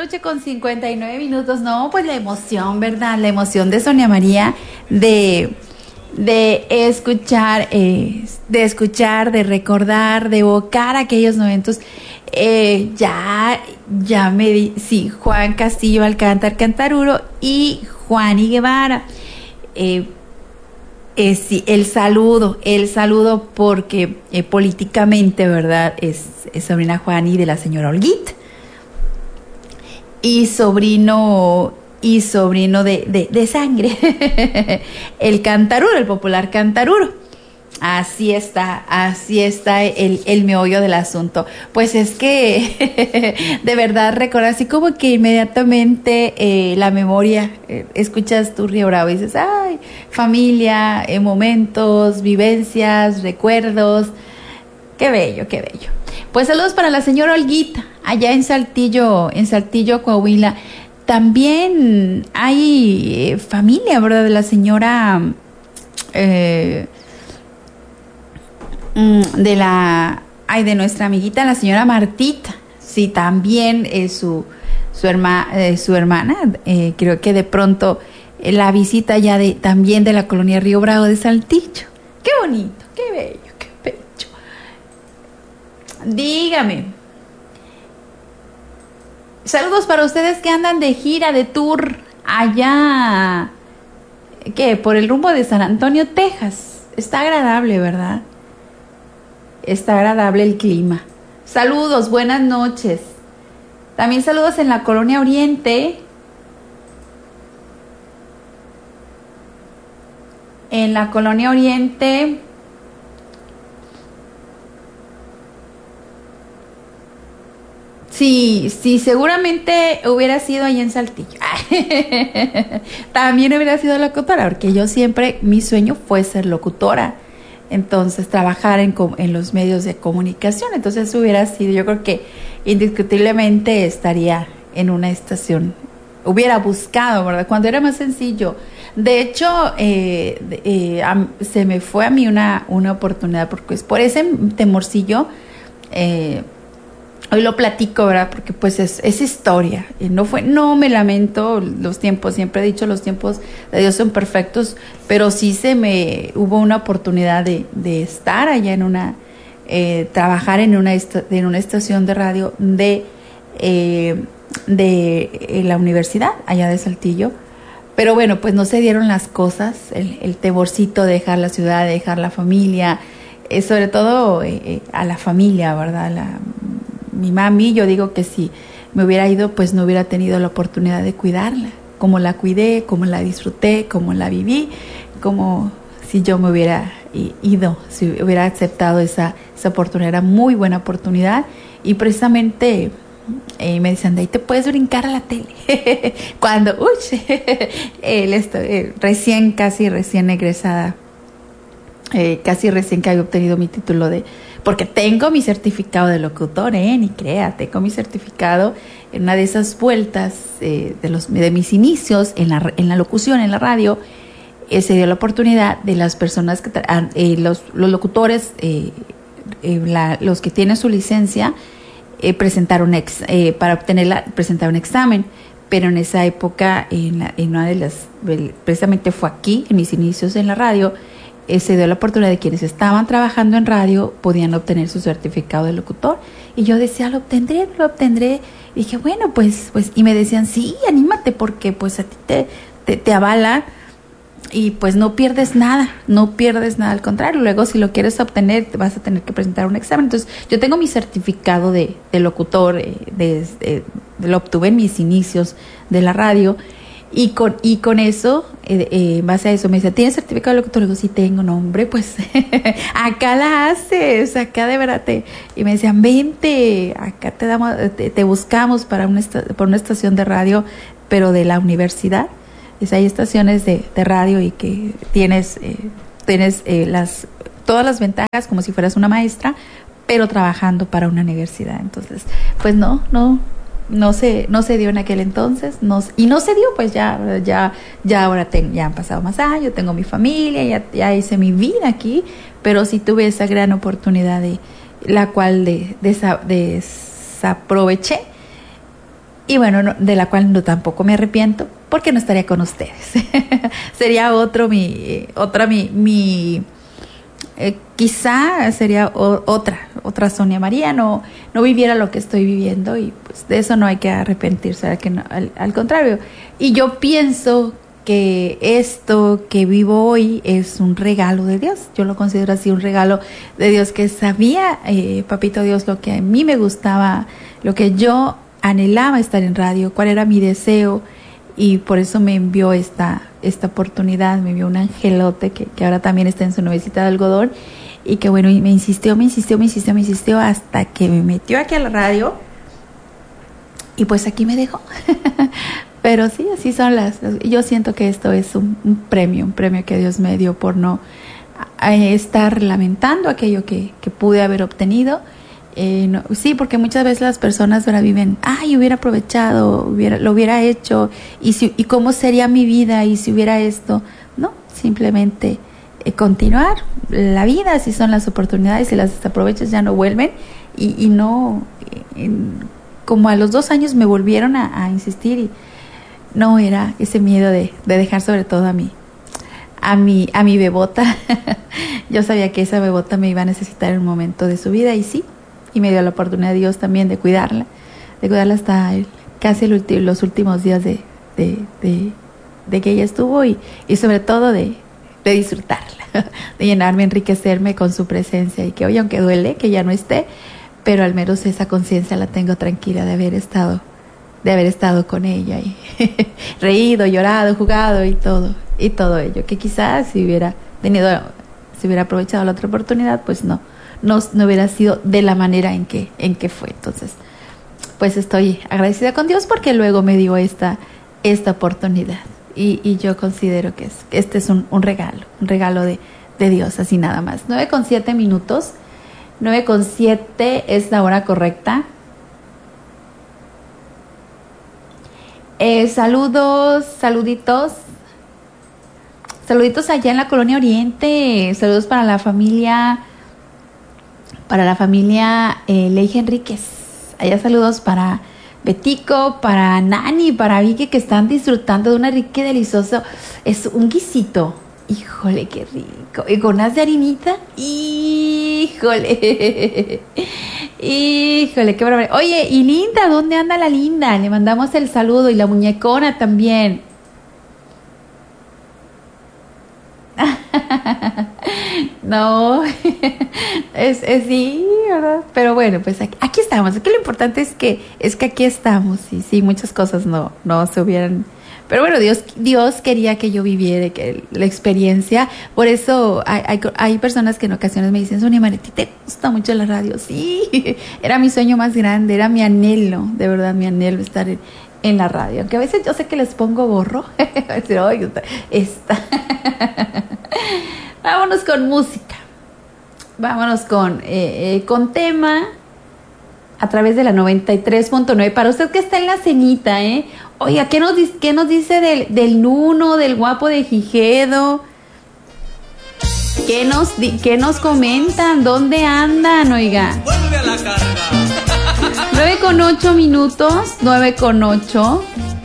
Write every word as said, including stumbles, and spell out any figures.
noche con cincuenta y nueve minutos. No, pues la emoción, ¿verdad? La emoción de Sonia María de, de escuchar, eh, de escuchar, de recordar, de evocar aquellos momentos. Eh, ya, ya me di, sí, Juan Castillo Alcántar Cantaruro y Juani Guevara. Eh, eh, sí, el saludo, el saludo porque eh, políticamente, ¿verdad? Es, es sobrina Juani de la señora Olguita. Y sobrino, y sobrino de, de, de sangre, el Cantaruro, el popular Cantaruro. Así está, así está el, el meollo del asunto. Pues es que de verdad recuerda así como que inmediatamente eh, la memoria, eh, escuchas tu Río Bravo y dices, ay, familia, eh, momentos, vivencias, recuerdos. Qué bello, qué bello. Pues saludos para la señora Olguita, allá en Saltillo, en Saltillo, Coahuila. También hay eh, familia, ¿verdad? De la señora, eh, de la, ay, de nuestra amiguita, la señora Martita. Sí, también es su, su, herma, eh, su hermana. Eh, creo que de pronto eh, la visita ya de, también de la colonia Río Bravo de Saltillo. Qué bonito, qué bello. Dígame. Saludos para ustedes que andan de gira, de tour allá, ¿qué? Por el rumbo de San Antonio, Texas. Está agradable, ¿verdad? Está agradable el clima. Saludos, buenas noches. También saludos en la Colonia Oriente. En la Colonia Oriente. Sí, sí, seguramente hubiera sido ahí en Saltillo. También hubiera sido locutora, porque yo siempre, mi sueño fue ser locutora. Entonces, trabajar en, en los medios de comunicación. Entonces, hubiera sido, yo creo que indiscutiblemente estaría en una estación. Hubiera buscado, ¿verdad? Cuando era más sencillo. De hecho, eh, eh, a, se me fue a mí una, una oportunidad, porque es por ese temorcillo, eh, hoy lo platico, ¿verdad? Porque pues es, es historia. Y no fue, no me lamento los tiempos, siempre he dicho los tiempos de Dios son perfectos, pero sí se me, hubo una oportunidad de, de estar allá en una, eh, trabajar en una, en una estación de radio de, eh, de eh, la universidad, allá de Saltillo. Pero bueno, pues no se dieron las cosas, el, el teborcito de dejar la ciudad, de dejar la familia, eh, sobre todo eh, eh, a la familia, ¿verdad? La, mi mami, yo digo que si me hubiera ido, pues no hubiera tenido la oportunidad de cuidarla, como la cuidé, como la disfruté, como la viví, como si yo me hubiera ido, si hubiera aceptado esa, esa oportunidad. Era muy buena oportunidad y precisamente eh, me dicen, de ahí te puedes brincar a la tele. Cuando, uy, él estoy, eh, recién, casi recién egresada, eh, casi recién que había obtenido mi título de... Porque tengo mi certificado de locutor, ¿eh? Ni crea, tengo mi certificado en una de esas vueltas eh, de los de mis inicios en la, en la locución, en la radio. Eh, se dio la oportunidad de las personas, que eh, los, los locutores, eh, eh, la, los que tienen su licencia, eh, presentaron ex, eh, para obtenerla, presentar un examen. Pero en esa época, en, la, en una de las, precisamente fue aquí, en mis inicios en la radio, Eh, se dio la oportunidad de quienes estaban trabajando en radio podían obtener su certificado de locutor y yo decía, lo obtendré, lo obtendré y dije, bueno, pues, pues y me decían, sí, anímate porque pues a ti te, te, te avala y pues no pierdes nada, no pierdes nada, al contrario, luego si lo quieres obtener te vas a tener que presentar un examen. Entonces yo tengo mi certificado de, de locutor, eh, de, de, de, lo obtuve en mis inicios de la radio. Y con, y con eso, eh, eh, en base a eso, me dice, ¿tienes certificado de locutor? Le digo, sí tengo, no, hombre, pues acá la haces, acá de verdad te... Y me decían, vente, acá te damos, te, te buscamos para una, esta, para una estación de radio, pero de la universidad. Es, hay estaciones de, de radio y que tienes, eh, tienes eh, las, todas las ventajas como si fueras una maestra, pero trabajando para una universidad. Entonces, pues no, no... no se no se dio en aquel entonces, no, y no se dio, pues ya ya ya ahora ten, ya han pasado más años, tengo mi familia, ya, ya hice mi vida aquí, pero sí tuve esa gran oportunidad de la cual de, de, desaproveché y bueno, no, de la cual no tampoco me arrepiento, porque no estaría con ustedes. Sería otro mi, otra mi, mi eh, quizá sería o, otra, otra Sonia María, no, no viviera lo que estoy viviendo, y pues de eso no hay que arrepentirse, que no, al, al contrario. Y yo pienso que esto que vivo hoy es un regalo de Dios. Yo lo considero así, un regalo de Dios, que sabía, eh, Papito Dios, lo que a mí me gustaba, lo que yo anhelaba estar en radio, cuál era mi deseo, y por eso me envió esta, esta oportunidad, me envió un angelote que, que ahora también está en su nubecita de algodón, y que bueno, y me insistió, me insistió, me insistió, me insistió, hasta que me metió aquí a la radio, y pues aquí me dejó. Pero sí, así son las, yo siento que esto es un, un premio, un premio que Dios me dio por no eh, estar lamentando aquello que, que pude haber obtenido. Eh, no, sí, porque muchas veces las personas ahora viven, ay, hubiera aprovechado, hubiera, lo hubiera hecho, y, si, y cómo sería mi vida y si hubiera esto. No, simplemente eh, continuar la vida, así son las oportunidades, si las desaprovechas ya no vuelven, y, y no, eh, como a los dos años me volvieron a, a insistir, y no era ese miedo de, de dejar sobre todo a mí, a mi, a mi bebota. Yo sabía que esa bebota me iba a necesitar en un momento de su vida, y sí, y me dio la oportunidad de Dios también de cuidarla, de cuidarla hasta el, casi el ulti, los últimos días de, de, de, de que ella estuvo, y, y sobre todo de, de disfrutarla, de llenarme, enriquecerme con su presencia, y que hoy, aunque duele que ya no esté, pero al menos esa conciencia la tengo tranquila de haber estado de haber estado con ella y reído, llorado, jugado y todo, y todo ello, que quizás si hubiera tenido, si hubiera aprovechado la otra oportunidad, pues no, no, no hubiera sido de la manera en que, en que fue. Entonces, pues estoy agradecida con Dios porque luego me dio esta, esta oportunidad, y, y yo considero que, es, que este es un, un regalo, un regalo de, de Dios, así nada más. nueve con siete minutos, nueve con siete es la hora correcta. Eh, saludos, saluditos, saluditos allá en la Colonia Oriente, saludos para la familia, para la familia eh, Leige Enríquez, allá saludos para Betico, para Nani, para Vicky, que están disfrutando de una rica y delicioso, es un guisito, híjole, qué rico, y con unas de harinita, híjole, híjole, qué barbaridad. Oye, y Linda, ¿dónde anda la Linda? Le mandamos el saludo, y la muñecona también. No, es, es sí, ¿verdad? Pero bueno, pues aquí, aquí estamos. Aquí lo importante es que es que aquí estamos, y sí, muchas cosas no, no se hubieran. Pero bueno, Dios, Dios quería que yo viviera que la experiencia. Por eso hay, hay, hay personas que en ocasiones me dicen, Sonia María, ¿a ti te gusta mucho la radio? Sí, era mi sueño más grande, era mi anhelo, de verdad, mi anhelo estar en, en la radio. Aunque a veces yo sé que les pongo gorro. Decir, oye, esta. Vámonos con música. Vámonos con, eh, eh, con tema a través de la noventa y tres punto nueve. Para usted que está en la cenita, ¿eh? Oiga, ¿qué nos, qué nos dice del, del Nuno, del guapo de Gijedo? ¿Qué nos, qué nos comentan? ¿Dónde andan, oiga? Vuelve a la carga. nueve con ocho minutos, nueve con ocho.